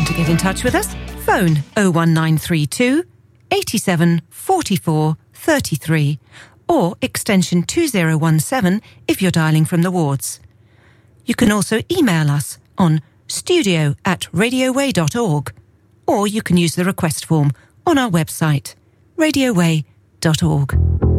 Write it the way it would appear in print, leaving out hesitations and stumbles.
Want to get in touch with us? Phone 01932 87 44 33 or extension 2017 if you're dialing from the wards. You can also email us on studio@radioway.org, or you can use the request form on our website, radioway.org.